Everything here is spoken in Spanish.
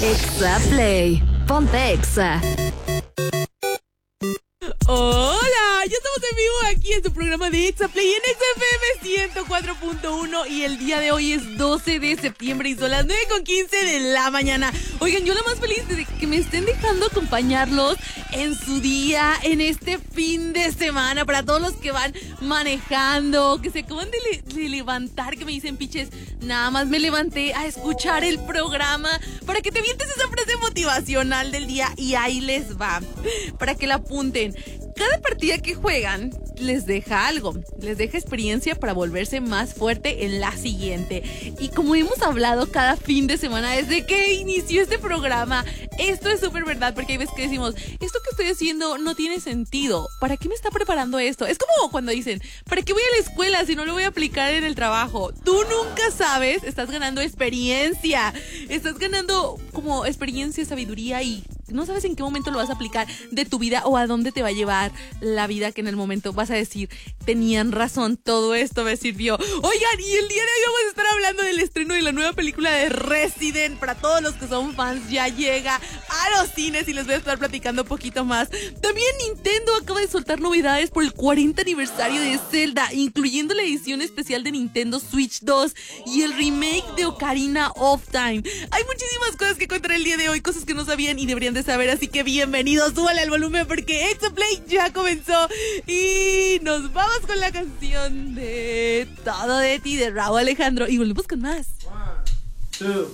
Exa Play. Ponte Exa. Hola, ya estamos en vivo aquí en tu programa de Exa Play en XFM 104.1 y el día de hoy es 12 de septiembre y son las 9:15 de la mañana. Oigan, yo la más feliz de que me estén dejando acompañarlos en su día, en este fin de semana, para todos los que van manejando, que se acaban de levantar, que me dicen, piches, nada más me levanté a escuchar el programa, para que te vientes esa frase motivacional del día y ahí les va, para que la apunten. Cada partida que juegan les deja algo, les deja experiencia para volverse más fuerte en la siguiente. Y como hemos hablado cada fin de semana desde que inició este programa, esto es súper verdad, porque hay veces que decimos, esto que estoy haciendo no tiene sentido, ¿para qué me está preparando esto? Es como cuando dicen, ¿para qué voy a la escuela si no lo voy a aplicar en el trabajo? Tú nunca sabes, estás ganando experiencia, estás ganando como experiencia, sabiduría y no sabes en qué momento lo vas a aplicar de tu vida o a dónde te va a llevar la vida, que en el momento vas a decir, tenían razón, todo esto me sirvió. Oigan, y el día de hoy vamos a estar hablando del estreno de la nueva película de Resident. Para todos los que son fans, ya llega a los cines y les voy a estar platicando un poquito más. También Nintendo acaba de soltar novedades por el 40 aniversario de Zelda, incluyendo la edición especial de Nintendo Switch 2 y el remake de Ocarina of Time. Hay muchísimas cosas que contar el día de hoy, cosas que no sabían y deberían de saber, así que bienvenidos, súbale al volumen porque Exa Play ya comenzó y nos vamos con la canción de Todo de ti de Rauw Alejandro y volvemos con más. 1, 2